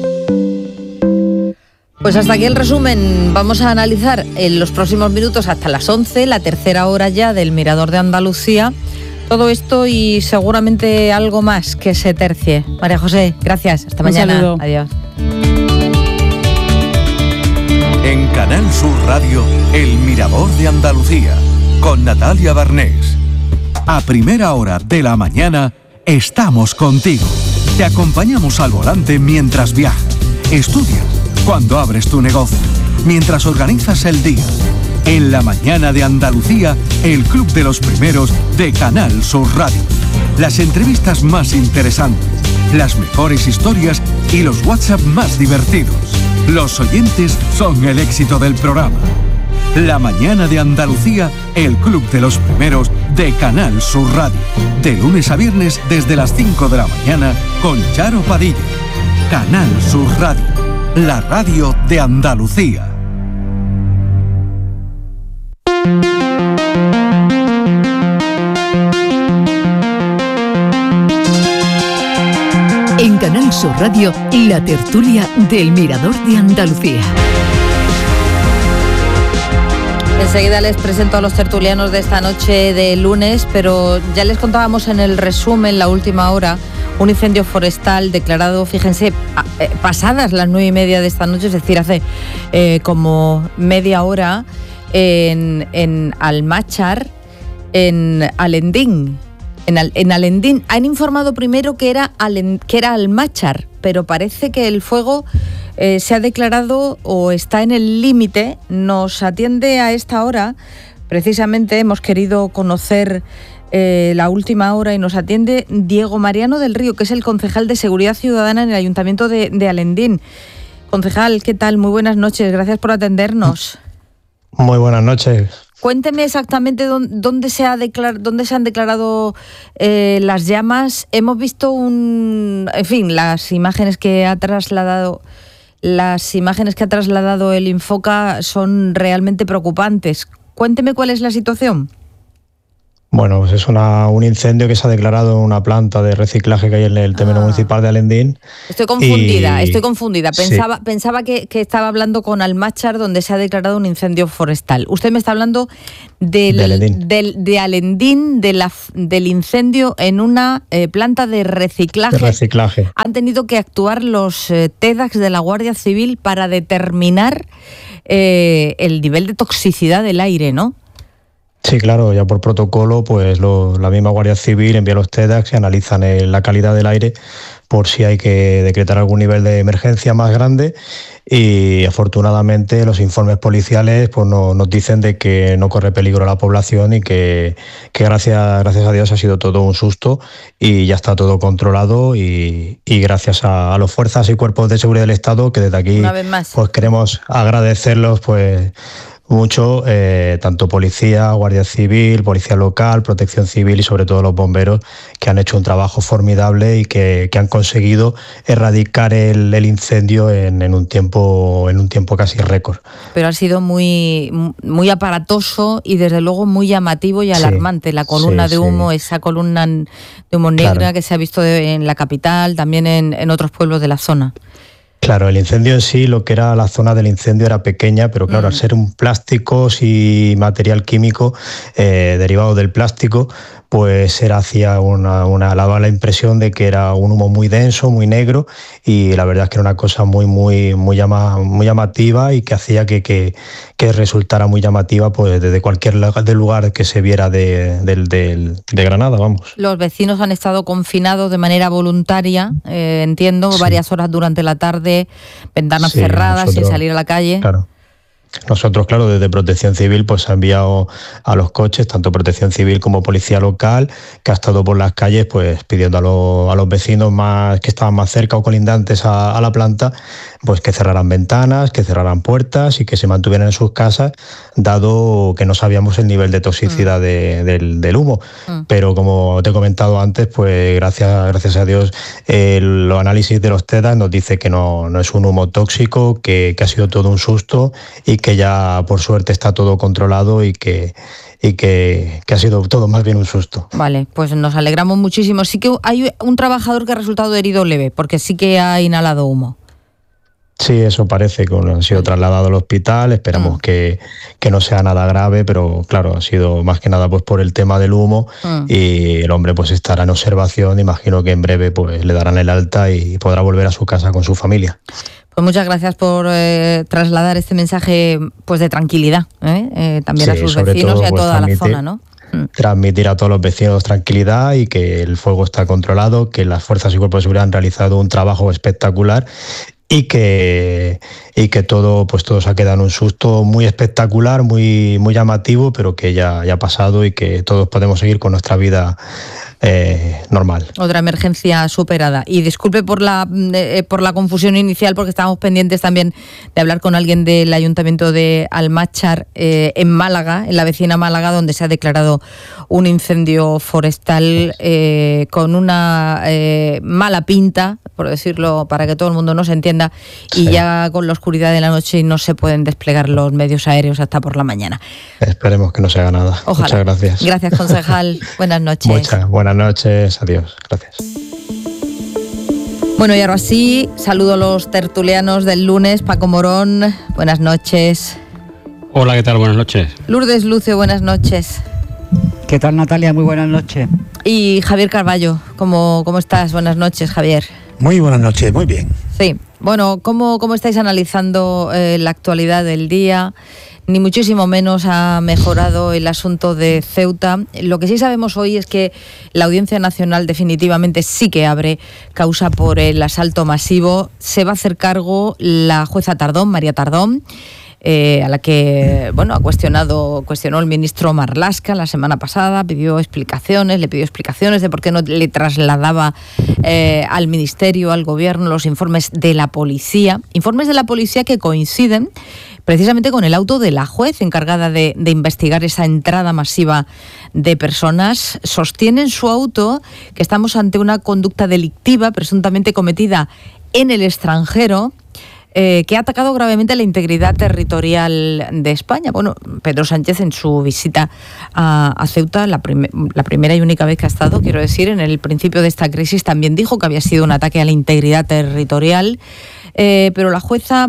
Pues hasta aquí el resumen. Vamos a analizar en los próximos minutos hasta las 11, la tercera hora ya del Mirador de Andalucía. Todo esto y seguramente algo más que se tercie. María José, gracias. Hasta mañana. Saludo. Adiós. En Canal Sur Radio, El Mirador de Andalucía, con Natalia Barnés. A primera hora de la mañana, estamos contigo. Te acompañamos al volante mientras viajas, estudias, cuando abres tu negocio, mientras organizas el día. En la mañana de Andalucía, el Club de los Primeros de Canal Sur Radio. Las entrevistas más interesantes, las mejores historias y los WhatsApp más divertidos. Los oyentes son el éxito del programa. La mañana de Andalucía, el Club de los Primeros de Canal Sur Radio. De lunes a viernes desde las 5 de la mañana con Charo Padilla. Canal Sur Radio, la radio de Andalucía. En Canal Sur Radio, la tertulia del Mirador de Andalucía. Enseguida les presento a los tertulianos de esta noche de lunes, pero ya les contábamos en el resumen, la última hora, un incendio forestal declarado, fíjense, pasadas las 9:30 de esta noche, es decir, hace como media hora, en Almáchar, en Alendín. En Alendín han informado primero que era Almáchar, pero parece que el fuego se ha declarado o está en el límite. Nos atiende a esta hora, precisamente hemos querido conocer la última hora y nos atiende Diego Mariano del Río, que es el concejal de Seguridad Ciudadana en el Ayuntamiento de Alendín. Concejal, ¿qué tal? Muy buenas noches, gracias por atendernos. Muy buenas noches. Cuénteme exactamente dónde se han declarado las llamas. Hemos visto las imágenes que ha trasladado el Infoca son realmente preocupantes. Cuénteme cuál es la situación. Bueno, pues es un incendio que se ha declarado en una planta de reciclaje que hay en el término municipal de Alendín. Estoy confundida. Pensaba que estaba hablando con Almáchar, donde se ha declarado un incendio forestal. Usted me está hablando de Alendín, del incendio en una planta de reciclaje. Han tenido que actuar los TEDx de la Guardia Civil para determinar el nivel de toxicidad del aire, ¿no? Sí, claro, ya por protocolo, pues la misma Guardia Civil envía los TEDx y analizan la calidad del aire por si hay que decretar algún nivel de emergencia más grande, y afortunadamente los informes policiales pues nos dicen de que no corre peligro la población y que gracias a Dios ha sido todo un susto y ya está todo controlado, y gracias a los fuerzas y cuerpos de seguridad del Estado, que desde aquí pues queremos agradecerlos pues mucho, tanto policía, Guardia Civil, policía local, protección civil y sobre todo los bomberos, que han hecho un trabajo formidable y que han conseguido erradicar el incendio en un tiempo casi récord. Pero ha sido muy, muy aparatoso y desde luego muy llamativo y alarmante. La columna de humo, esa columna de humo negra que se ha visto en la capital, también en otros pueblos de la zona. Claro, el incendio en sí, lo que era la zona del incendio era pequeña, pero claro, al ser un plásticos y material químico derivado del plástico, pues hacía daba la impresión de que era un humo muy denso, muy negro, y la verdad es que era una cosa muy llamativa y que hacía que resultara muy llamativa pues desde cualquier lugar que se viera de Granada, vamos. Los vecinos han estado confinados de manera voluntaria, entiendo, varias horas durante la tarde, ventanas cerradas, sin salir a la calle. Claro. Nosotros, claro, desde Protección Civil pues ha enviado a los coches, tanto Protección Civil como Policía Local, que ha estado por las calles pues pidiendo a los vecinos que estaban más cerca o colindantes a la planta, pues que cerraran ventanas, que cerraran puertas y que se mantuvieran en sus casas, dado que no sabíamos el nivel de toxicidad del humo. Pero como te he comentado antes, pues gracias a Dios los análisis de los TEDx nos dice que no es un humo tóxico, que ha sido todo un susto y que ya por suerte está todo controlado y que ha sido todo más bien un susto. Vale, pues nos alegramos muchísimo. Sí que hay un trabajador que ha resultado herido leve, porque sí que ha inhalado humo. Sí, eso parece que ha sido trasladado al hospital, esperamos que no sea nada grave, pero claro, ha sido más que nada pues por el tema del humo y el hombre pues estará en observación, imagino que en breve pues le darán el alta y podrá volver a su casa con su familia. Pues muchas gracias por trasladar este mensaje pues de tranquilidad, también a sus vecinos y a toda la zona, ¿no? Transmitir a todos los vecinos tranquilidad y que el fuego está controlado, que las fuerzas y cuerpos de seguridad han realizado un trabajo espectacular y que todo se ha quedado en un susto muy espectacular, muy llamativo, pero que ya ha pasado y que todos podemos seguir con nuestra vida normal. Otra emergencia superada. Y disculpe por la confusión inicial, porque estábamos pendientes también de hablar con alguien del Ayuntamiento de Almáchar, en Málaga, en la vecina Málaga, donde se ha declarado un incendio forestal con una mala pinta, por decirlo, para que todo el mundo nos entienda, y ya con la oscuridad de la noche no se pueden desplegar los medios aéreos hasta por la mañana. Esperemos que no se haga nada. Ojalá. Muchas gracias. Gracias, concejal. Buenas noches. Buenas noches. Adiós. Gracias. Bueno, y ahora sí, saludo a los tertulianos del lunes. Paco Morón, buenas noches. Hola, ¿qué tal? Buenas noches. Lourdes Lucio, buenas noches. ¿Qué tal, Natalia? Muy buenas noches. Y Javier Carballo, ¿cómo estás? Buenas noches, Javier. Muy buenas noches, muy bien. Sí, bueno, ¿cómo estáis analizando la actualidad del día? Ni muchísimo menos ha mejorado el asunto de Ceuta. Lo que sí sabemos hoy es que la Audiencia Nacional definitivamente sí que abre causa por el asalto masivo. Se va a hacer cargo la jueza Tardón, María Tardón, a la que cuestionó el ministro Marlaska la semana pasada, le pidió explicaciones de por qué no le trasladaba al ministerio, al gobierno, los informes de la policía que coinciden precisamente con el auto de la juez encargada de investigar esa entrada masiva de personas. Sostiene en su auto que estamos ante una conducta delictiva presuntamente cometida en el extranjero, que ha atacado gravemente la integridad territorial de España. Bueno, Pedro Sánchez en su visita a Ceuta, la primera y única vez que ha estado, quiero decir, en el principio de esta crisis, también dijo que había sido un ataque a la integridad territorial, pero la jueza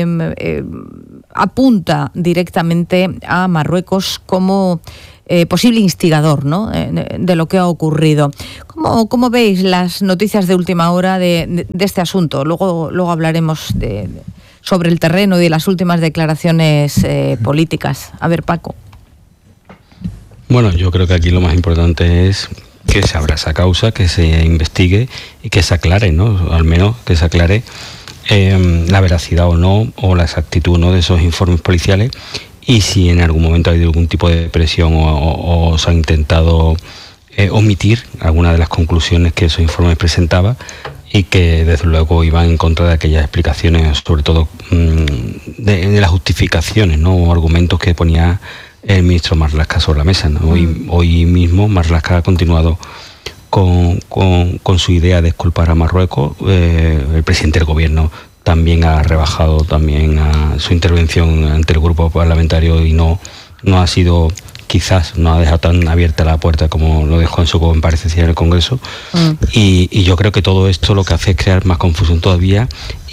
apunta directamente a Marruecos como posible instigador, ¿no?, de lo que ha ocurrido. ¿Cómo veis las noticias de última hora de este asunto? Luego hablaremos sobre el terreno y de las últimas declaraciones políticas. A ver, Paco. Bueno, yo creo que aquí lo más importante es que se abra esa causa, que se investigue y que se aclare, ¿no?, al menos que se aclare la veracidad o no, o la exactitud, ¿no?, de esos informes policiales, y si en algún momento ha habido algún tipo de presión o se ha intentado omitir alguna de las conclusiones que esos informes presentaban y que desde luego iban en contra de aquellas explicaciones, sobre todo de las justificaciones, ¿no?, o argumentos que ponía el ministro Marlaska sobre la mesa, ¿no? Hoy mismo Marlaska ha continuado con su idea de exculpar a Marruecos. El presidente del gobierno también ha rebajado también a su intervención ante el grupo parlamentario y no ha sido, quizás no ha dejado tan abierta la puerta como lo dejó en su comparecencia en el Congreso. Y yo creo que todo esto lo que hace es crear más confusión todavía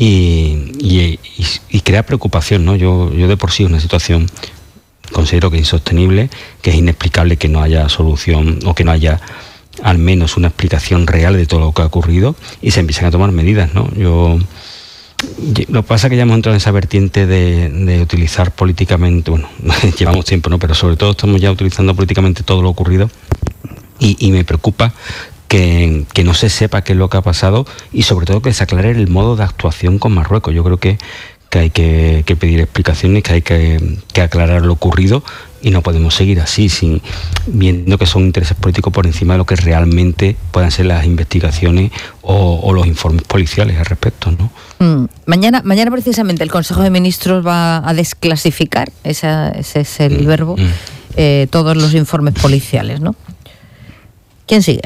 y crear preocupación, ¿no? Yo de por sí una situación considero que es insostenible, que es inexplicable que no haya solución o que no haya al menos una explicación real de todo lo que ha ocurrido y se empiezan a tomar medidas, ¿no? Lo que pasa es que ya hemos entrado en esa vertiente de utilizar políticamente, bueno, llevamos tiempo, ¿no?, pero sobre todo estamos ya utilizando políticamente todo lo ocurrido y me preocupa que no se sepa qué es lo que ha pasado y sobre todo que se aclare el modo de actuación con Marruecos. Yo creo que hay que pedir explicaciones, que hay que aclarar lo ocurrido y no podemos seguir así, viendo que son intereses políticos por encima de lo que realmente puedan ser las investigaciones o los informes policiales al respecto, ¿no? Mañana precisamente el Consejo de Ministros va a desclasificar, ese es el verbo, todos los informes policiales, ¿no? ¿Quién sigue?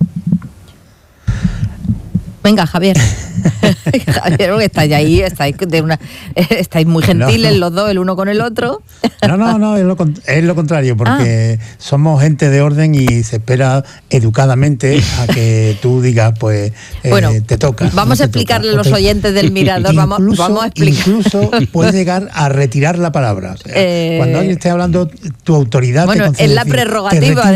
Venga, Javier. Javier, porque estáis muy gentiles los dos, el uno con el otro. No, es lo contrario, porque somos gente de orden y se espera educadamente a que tú digas, pues, bueno, te toca. Vamos a explicarle a los oyentes del Mirador, vamos a explicar. Incluso puedes llegar a retirar la palabra. O sea, cuando alguien esté hablando, tu autoridad bueno, te concede es la prerrogativa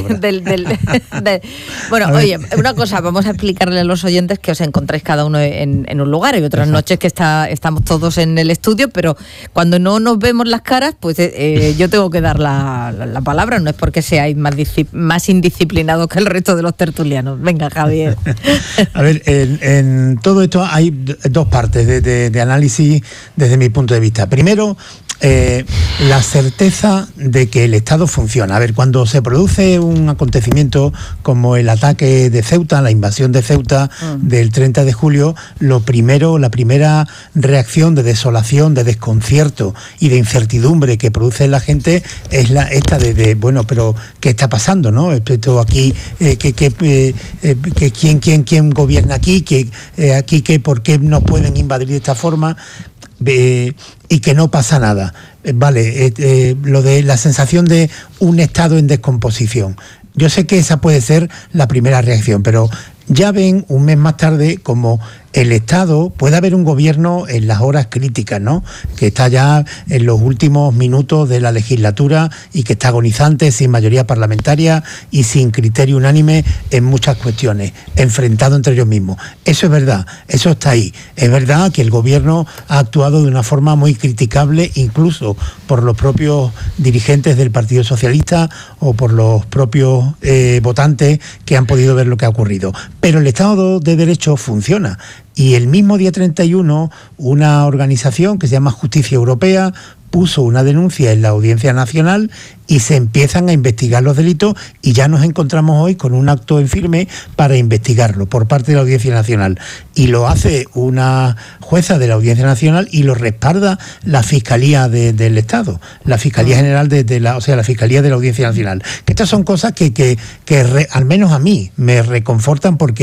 Bueno, oye, una cosa, vamos a explicarle a los oyentes que os encontráis cada uno en un lugar. Hay otras noches que estamos todos en el estudio, pero cuando no nos vemos las caras, pues yo tengo que dar la palabra. No es porque seáis más indisciplinados que el resto de los tertulianos. Venga, Javier. A ver, en todo esto hay dos partes de análisis desde mi punto de vista. Primero, la certeza de que el Estado funciona. A ver, cuando se produce un acontecimiento como el ataque de Ceuta, la invasión de Ceuta del 30 de julio, la primera reacción de desolación, de desconcierto y de incertidumbre que produce en la gente es esta de bueno, pero ¿qué está pasando, no? Esto aquí, ¿quién gobierna aquí? ¿Por qué no pueden invadir de esta forma? Y que no pasa nada. Vale, lo de la sensación de un Estado en descomposición. Yo sé que esa puede ser la primera reacción, pero ya ven un mes más tarde como el Estado, puede haber un gobierno en las horas críticas, ¿no?, que está ya en los últimos minutos de la legislatura y que está agonizante, sin mayoría parlamentaria y sin criterio unánime en muchas cuestiones, enfrentado entre ellos mismos. Eso es verdad, eso está ahí. Es verdad que el gobierno ha actuado de una forma muy criticable, incluso por los propios dirigentes del Partido Socialista o por los propios votantes que han podido ver lo que ha ocurrido. Pero el Estado de Derecho funciona. Y el mismo día 31, una organización que se llama Justicia Europea puso una denuncia en la Audiencia Nacional y se empiezan a investigar los delitos y ya nos encontramos hoy con un acto en firme para investigarlo por parte de la Audiencia Nacional. Y lo hace una jueza de la Audiencia Nacional y lo respalda la Fiscalía del Estado, la Fiscalía General la Fiscalía de la Audiencia Nacional. Que estas son cosas que al menos a mí me reconfortan porque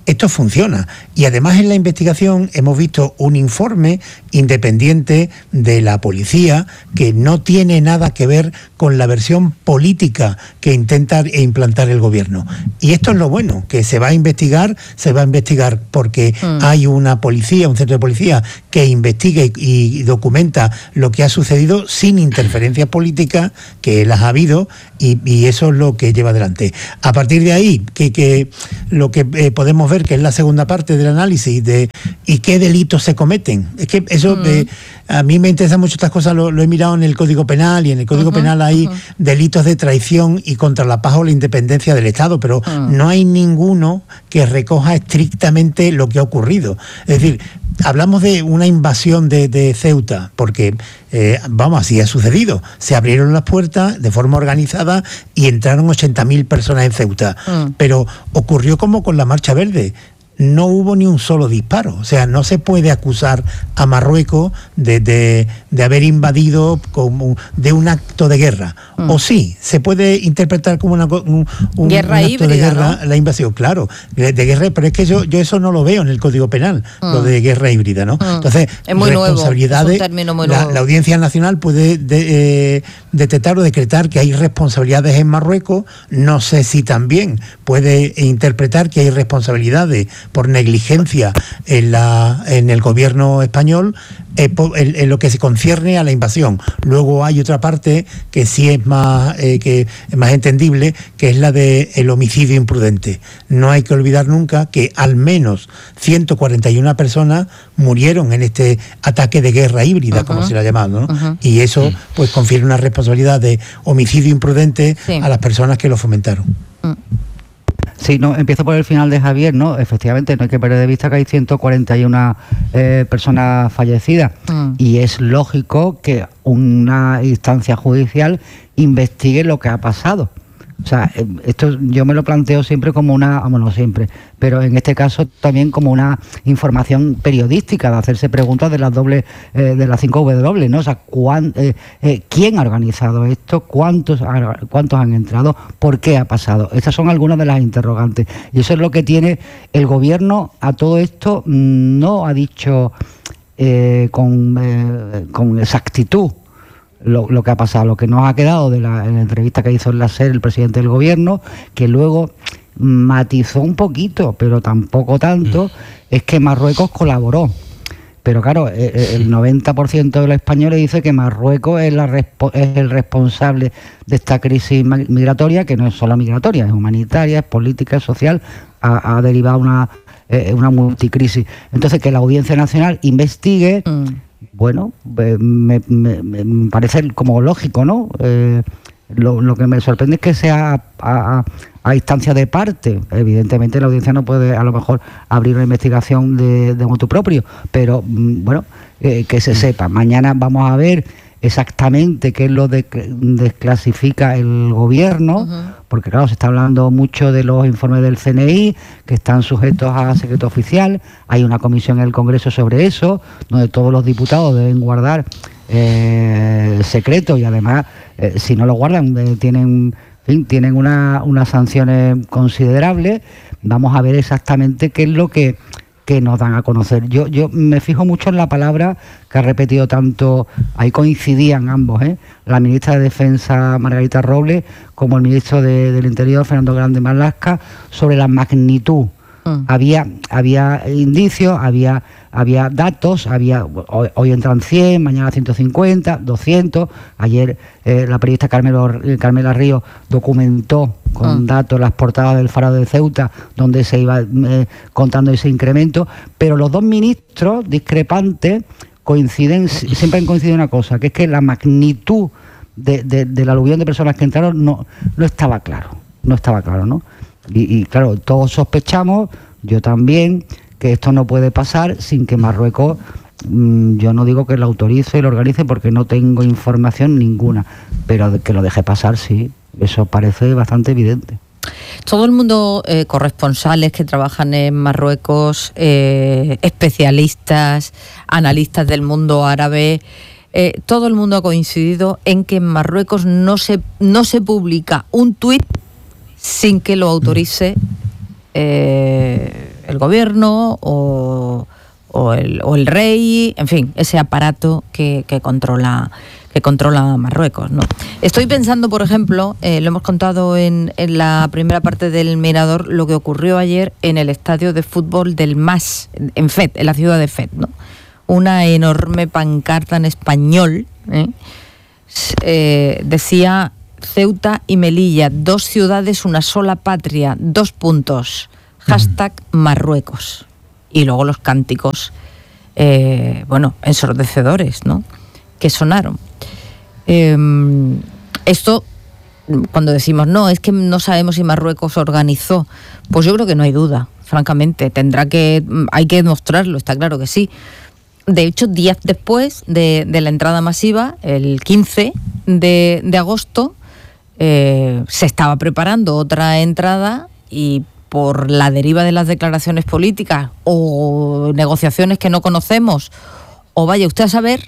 esto funciona. Y además en la investigación hemos visto un informe independiente de la policía que no tiene nada que ver con la versión política que intenta implantar el gobierno. Y esto es lo bueno, que se va a investigar porque hay una policía, un centro de policía que investiga y documenta lo que ha sucedido sin interferencias políticas, que las ha habido, y eso es lo que lleva adelante. A partir de ahí, que lo que podemos ver, que es la segunda parte del análisis de y qué delitos se cometen. Es que eso a mí me interesa mucho estas cosas, lo he mirado en el Código Penal, y en el Código Penal hay delitos de traición y contra la paz o la independencia del Estado, pero no hay ninguno que recoja estrictamente lo que ha ocurrido. Es decir, hablamos de una invasión de Ceuta, porque, así ha sucedido. Se abrieron las puertas de forma organizada y entraron 80.000 personas en Ceuta. Pero ocurrió como con la Marcha Verde. No hubo ni un solo disparo. O sea, no se puede acusar a Marruecos de haber invadido de un acto de guerra. O sí, se puede interpretar como un guerra acto híbrida, de guerra, ¿no? La invasión, claro, de guerra, pero es que yo eso no lo veo en el Código Penal, lo de guerra híbrida, ¿no? Entonces, es muy responsabilidades, nuevo, es un término muy nuevo. La Audiencia Nacional puede detectar o decretar que hay responsabilidades en Marruecos. No sé si también puede interpretar que hay responsabilidades por negligencia en el gobierno español en lo que se concierne a la invasión. Luego hay otra parte que sí es más entendible, que es la de el homicidio imprudente. No hay que olvidar nunca que al menos 141 personas murieron en este ataque de guerra híbrida, como se le ha llamado, ¿no? Y eso pues confiere una responsabilidad de homicidio imprudente a las personas que lo fomentaron. Sí, no, empiezo por el final de Javier, ¿no? Efectivamente, no hay que perder de vista que hay 141 personas fallecidas y es lógico que una instancia judicial investigue lo que ha pasado. O sea, esto yo me lo planteo siempre como no siempre, pero en este caso también como una información periodística, de hacerse preguntas de las de las 5W, ¿no? O sea, ¿quién ha organizado esto? ¿Cuántos han entrado? ¿Por qué ha pasado? Estas son algunas de las interrogantes. Y eso es lo que tiene el gobierno a todo esto. No ha dicho con exactitud lo que ha pasado. Lo que nos ha quedado en la entrevista que hizo en la SER el presidente del gobierno, que luego matizó un poquito, pero tampoco tanto, es que Marruecos colaboró. Pero claro, el 90% de los españoles dice que Marruecos es el responsable de esta crisis migratoria, que no es solo migratoria, es humanitaria, es política, es social, ha derivado una multicrisis. Entonces, que la Audiencia Nacional investigue, bueno, me parece como lógico, ¿no? Lo que me sorprende es que sea a instancia de parte. Evidentemente la audiencia no puede a lo mejor abrir una investigación de motu propio, pero bueno, que se sepa. Mañana vamos a ver exactamente qué es lo que desclasifica el gobierno, porque claro, se está hablando mucho de los informes del CNI que están sujetos a secreto oficial. Hay una comisión en el Congreso sobre eso, donde todos los diputados deben guardar secreto, y además si no lo guardan tienen unas sanciones considerables. Vamos a ver exactamente qué es lo que nos dan a conocer. Yo me fijo mucho en la palabra que ha repetido tanto, ahí coincidían ambos, la ministra de Defensa Margarita Robles como el ministro del Interior Fernando Grande Marlaska, sobre la magnitud. Había indicios, había datos, hoy entran 100, mañana 150, 200. Ayer la periodista Carmela Ríos documentó con datos las portadas del Faro de Ceuta, donde se iba contando ese incremento. Pero los dos ministros discrepantes siempre han coincidido en una cosa, que es que la magnitud del aluvión de personas que entraron no estaba claro, ¿no? Y claro, todos sospechamos, yo también, que esto no puede pasar sin que Marruecos, yo no digo que lo autorice y lo organice porque no tengo información ninguna, pero que lo deje pasar, sí, eso parece bastante evidente. Todo el mundo, corresponsales que trabajan en Marruecos, especialistas, analistas del mundo árabe, todo el mundo ha coincidido en que en Marruecos no se publica un tuit sin que lo autorice el gobierno o el rey, en fin, ese aparato que controla Marruecos, ¿no? Estoy pensando, por ejemplo, lo hemos contado en la primera parte del Mirador, lo que ocurrió ayer en el estadio de fútbol del MAS, en Fez, en la ciudad de Fez, ¿no? Una enorme pancarta en español, decía: Ceuta y Melilla, 2 ciudades, una sola patria, 2 puntos, #Marruecos. Y luego los cánticos, ensordecedores, ¿no?, que sonaron. Esto, cuando decimos, no, es que no sabemos si Marruecos organizó, pues yo creo que no hay duda, francamente. Hay que demostrarlo, está claro que sí. De hecho, días después de la entrada masiva, el 15 de agosto, se estaba preparando otra entrada y por la deriva de las declaraciones políticas o negociaciones que no conocemos, o vaya usted a saber,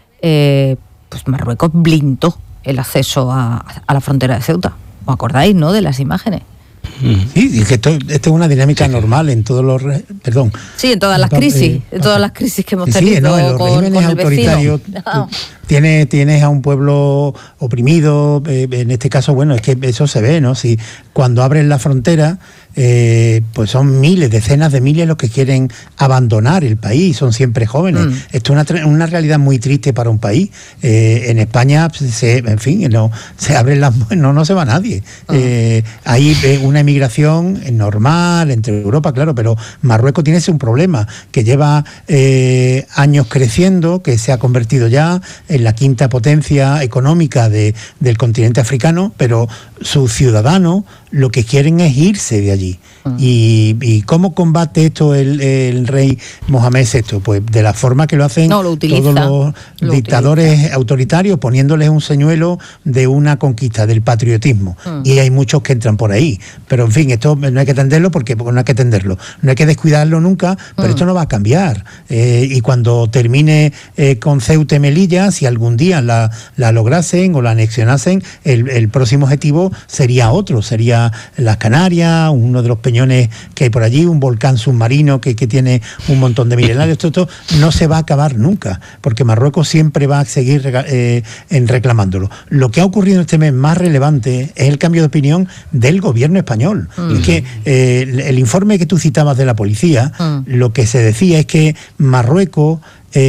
pues Marruecos blindó el acceso a la frontera de Ceuta. ¿Os acordáis, no?, de las imágenes? Sí, y que esto es una dinámica normal en todos los... Perdón. Sí, en todas las crisis, que hemos tenido en los regímenes autoritarios. Tienes a un pueblo oprimido, en este caso, bueno, es que eso se ve, ¿no? Si cuando abren la frontera, pues son miles, decenas de miles los que quieren abandonar el país, son siempre jóvenes. Esto es una realidad muy triste para un país. En España, no se abren no se va nadie. Hay una emigración normal entre Europa, claro, pero Marruecos tiene ese un problema, que lleva años creciendo, que se ha convertido ya en la quinta potencia económica del continente africano, pero sus ciudadanos lo que quieren es irse de allí. ¿Y cómo combate esto el rey Mohamed VI? Pues de la forma que lo hacen todos los dictadores autoritarios, poniéndoles un señuelo de una conquista, del patriotismo. Y hay muchos que entran por ahí. Pero en fin, esto no hay que atenderlo porque no hay que atenderlo. No hay que descuidarlo nunca, pero esto no va a cambiar. Y cuando termine con Ceuta y Melilla, si algún día la lograsen o la anexionasen, el próximo objetivo sería otro, sería las Canarias, uno de los peñones que hay por allí, un volcán submarino que tiene un montón de milenarios. Esto no se va a acabar nunca, porque Marruecos siempre va a seguir reclamándolo. Lo que ha ocurrido este mes más relevante es el cambio de opinión del gobierno español. Es que el informe que tú citabas de la policía, lo que se decía es que Marruecos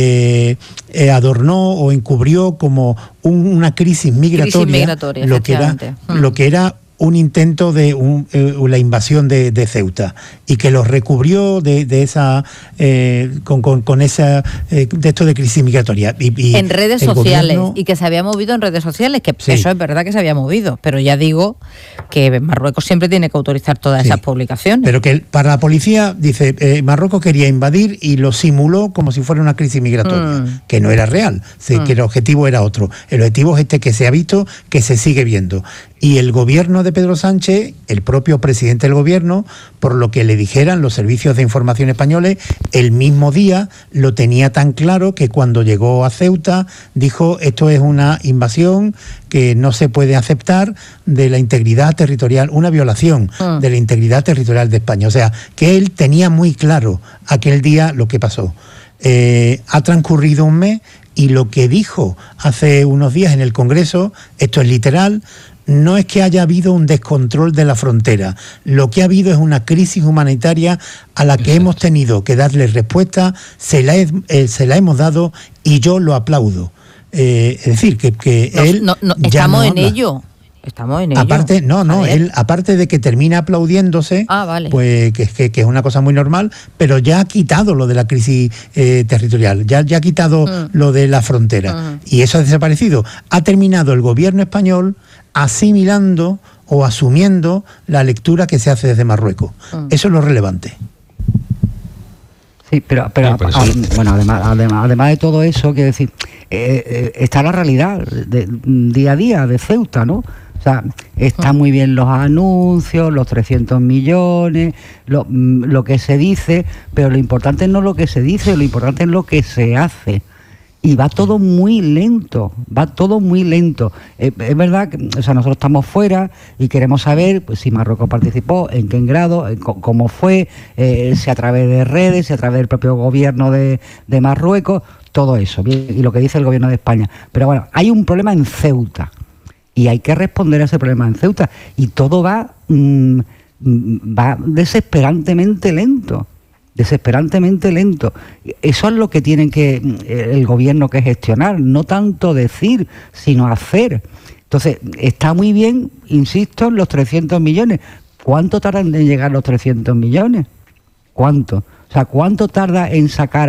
adornó o encubrió como una crisis migratoria, lo que era un intento de la invasión de Ceuta, y que los recubrió de esa con esa de esto de crisis migratoria y en redes sociales, y que se había movido en redes sociales, que sí, eso es verdad que se había movido, pero ya digo que Marruecos siempre tiene que autorizar todas esas publicaciones. Pero que para la policía dice Marruecos quería invadir y lo simuló como si fuera una crisis migratoria, que no era real, que el objetivo era otro. El objetivo es este que se ha visto, que se sigue viendo. Y el gobierno de Pedro Sánchez, el propio presidente del gobierno, por lo que le dijeran los servicios de información españoles, el mismo día lo tenía tan claro que cuando llegó a Ceuta dijo: esto es una invasión que no se puede aceptar de la integridad territorial, una violación de la integridad territorial de España. O sea, que él tenía muy claro aquel día lo que pasó. Ha transcurrido un mes y lo que dijo hace unos días en el Congreso, esto es literal, no es que haya habido un descontrol de la frontera, lo que ha habido es una crisis humanitaria a la que hemos tenido que darle respuesta, se la hemos dado y yo lo aplaudo. Es decir, que él estamos en ello. Estamos en ello. Aparte, él, aparte de que termina aplaudiéndose, pues que es una cosa muy normal, pero ya ha quitado lo de la crisis territorial, ya ha quitado lo de la frontera, y eso ha desaparecido. Ha terminado el gobierno español asimilando o asumiendo la lectura que se hace desde Marruecos. Eso es lo relevante. Sí, pero bueno, además de todo eso, quiero decir, está la realidad día a día de Ceuta, ¿no? O sea, están muy bien los anuncios, los 300 millones, lo que se dice, pero lo importante no es lo que se dice, lo importante es lo que se hace. y va todo muy lento, Es verdad que nosotros estamos fuera y queremos saber pues, si Marruecos participó, en qué grado, cómo fue, si a través de redes, si a través del propio gobierno de Marruecos, todo eso, bien, y lo que dice el gobierno de España. Pero bueno, hay un problema en Ceuta y hay que responder a ese problema en Ceuta y todo va desesperantemente lento. Eso es lo que tienen el gobierno que gestionar, no tanto decir, sino hacer. Entonces, está muy bien, insisto, en los 300 millones. ¿Cuánto tardan en llegar los 300 millones? ¿Cuánto? O sea, ¿cuánto tarda en sacar